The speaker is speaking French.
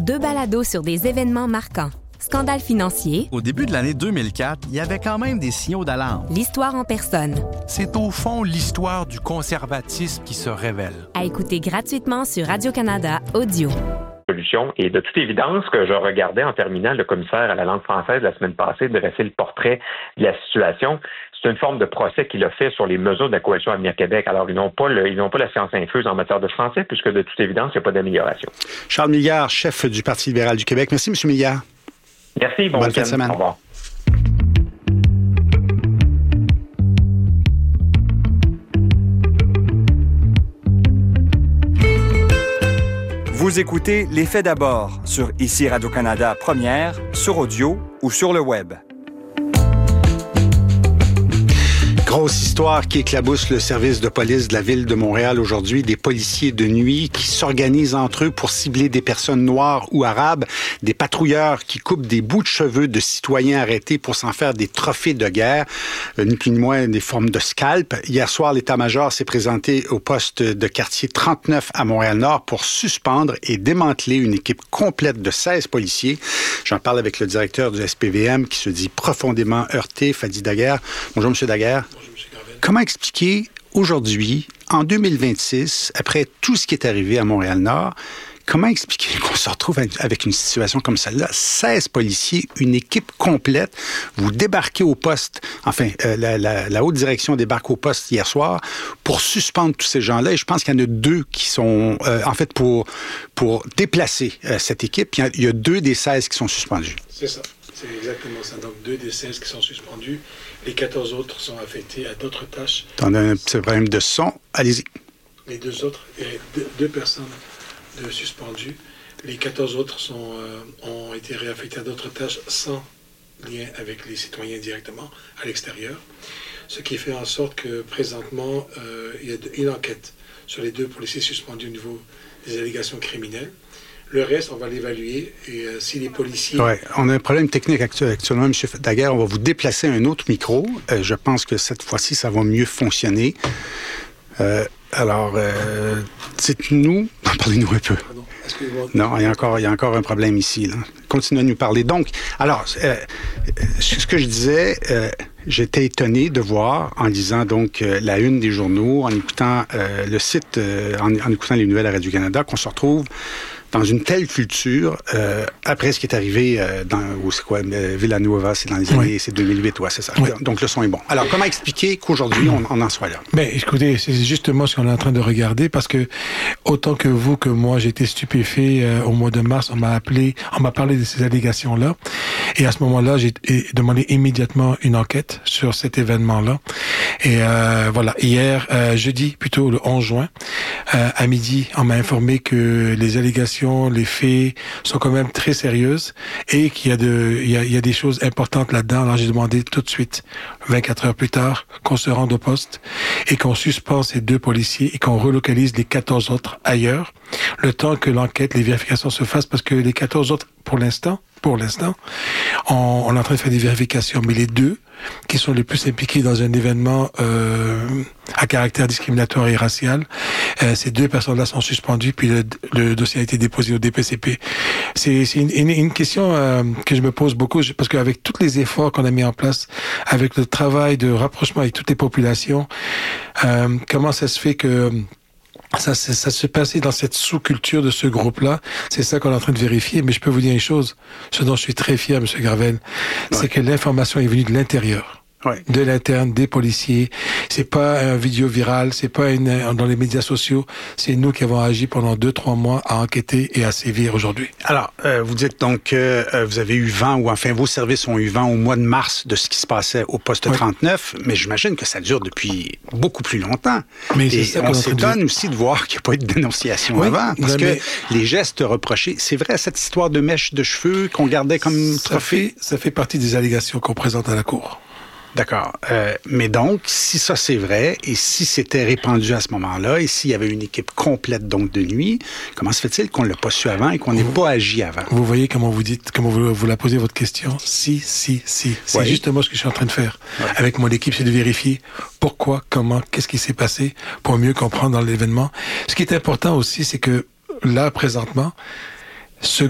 2 balados sur des événements marquants. Scandale financier. Au début de l'année 2004, il y avait quand même des signaux d'alarme. L'histoire en personne. C'est au fond l'histoire du conservatisme qui se révèle. À écouter gratuitement sur Radio-Canada Audio. Et de toute évidence, que je regardais en terminant le commissaire à la langue française la semaine passée dresser le portrait de la situation. C'est une forme de procès qu'il a fait sur les mesures de la Coalition Avenir Québec. Alors, ils n'ont pas la science infuse en matière de français, puisque de toute évidence, il n'y a pas d'amélioration. Charles Milliard, chef du Parti libéral du Québec. Merci, M. Milliard. Merci, bonne fin de semaine. Au revoir. Vous écoutez Les Faits d'abord sur ICI Radio-Canada Première, sur audio ou sur le web. Grosse histoire qui éclabousse le service de police de la ville de Montréal aujourd'hui. Des policiers de nuit qui s'organisent entre eux pour cibler des personnes noires ou arabes. Des patrouilleurs qui coupent des bouts de cheveux de citoyens arrêtés pour s'en faire des trophées de guerre. Ni plus ni moins des formes de scalp. Hier soir, l'état-major s'est présenté au poste de quartier 39 à Montréal-Nord pour suspendre et démanteler une équipe complète de 16 policiers. J'en parle avec le directeur du SPVM qui se dit profondément heurté, Fadi Daguerre. Bonjour, M. Daguerre. Comment expliquer aujourd'hui, en 2026, après tout ce qui est arrivé à Montréal-Nord, comment expliquer qu'on se retrouve avec une situation comme celle-là? 16 policiers, une équipe complète. Vous débarquez au poste, enfin, la haute direction débarque au poste hier soir pour suspendre tous ces gens-là. Et je pense qu'il y en a 2 qui sont, en fait, pour déplacer cette équipe. Il y a 2 des 16 qui sont suspendus. C'est ça. C'est exactement ça. Donc, 2 des 16 qui sont suspendus. Les 14 autres sont affectés à d'autres tâches. On a un petit problème de son. Allez-y. Les 2 autres, il y a 2 personnes de suspendues. Les 14 autres ont été réaffectés à d'autres tâches sans lien avec les citoyens directement à l'extérieur. Ce qui fait en sorte que présentement, il y a une enquête sur les 2 policiers suspendus au niveau des allégations criminelles. Le reste, on va l'évaluer. Et si les policiers... Oui, on a un problème technique actuellement, M. Daguerre. On va vous déplacer un autre micro. Je pense que cette fois-ci, ça va mieux fonctionner. Alors, dites-nous... Parlez-nous un peu. Pardon, excusez-moi. Non, il y a encore un problème ici. Là. Continuez à nous parler. Donc, alors, ce que je disais... J'étais étonné de voir, en lisant donc la une des journaux, en écoutant le site, en écoutant les nouvelles à Radio-Canada, qu'on se retrouve dans une telle culture, après ce qui est arrivé Villanueva, c'est dans les années, c'est 2008, ouais, c'est ça. Oui. Donc le son est bon. Alors, comment expliquer qu'aujourd'hui, on en soit là? Ben, écoutez, c'est justement ce qu'on est en train de regarder, parce que autant que vous, que moi, j'ai été stupéfait au mois de mars, on m'a parlé de ces allégations-là, et à ce moment-là, j'ai demandé immédiatement une enquête sur cet événement-là. Et voilà, hier, jeudi, plutôt le 11 juin, à midi, on m'a informé que les allégations, les faits sont quand même très sérieuses et qu'il y a des choses importantes là-dedans. Alors j'ai demandé tout de suite, 24 heures plus tard, qu'on se rende au poste et qu'on suspend ces 2 policiers et qu'on relocalise les 14 autres ailleurs, le temps que l'enquête, les vérifications se fassent, parce que les 14 autres, pour l'instant, on est en train de faire des vérifications, mais les 2 qui sont les plus impliqués dans un événement à caractère discriminatoire et racial, ces 2 personnes-là sont suspendues, puis le dossier a été déposé au DPCP. C'est une question que je me pose beaucoup, parce qu'avec tous les efforts qu'on a mis en place, avec le travail de rapprochement avec toutes les populations, comment ça se fait que ça se passait dans cette sous-culture de ce groupe-là. C'est ça qu'on est en train de vérifier. Mais je peux vous dire une chose, ce dont je suis très fier, M. Gravel, c'est que l'information est venue de l'intérieur. Ouais. De l'interne, des policiers. C'est pas un vidéo viral, c'est pas dans les médias sociaux. C'est nous qui avons agi pendant 2-3 mois à enquêter et à sévir aujourd'hui. Alors, vous dites donc que vous avez eu vent, ou enfin vos services ont eu vent au mois de mars de ce qui se passait au poste 39, mais j'imagine que ça dure depuis beaucoup plus longtemps. Mais et c'est ça on s'étonne aussi de voir qu'il n'y a pas eu de dénonciation avant, parce que les gestes reprochés, c'est vrai, cette histoire de mèche de cheveux qu'on gardait comme trophée? Ça fait partie des allégations qu'on présente à la Cour. D'accord. Mais donc, si ça c'est vrai, et si c'était répandu à ce moment-là, et s'il y avait une équipe complète donc de nuit, comment se fait-il qu'on ne l'a pas su avant et qu'on n'ait pas agi avant? Vous voyez comment vous la posez votre question? Si. C'est justement ce que je suis en train de faire. Ouais. Avec mon équipe, c'est de vérifier pourquoi, comment, qu'est-ce qui s'est passé pour mieux comprendre dans l'événement. Ce qui est important aussi, c'est que là, présentement, ce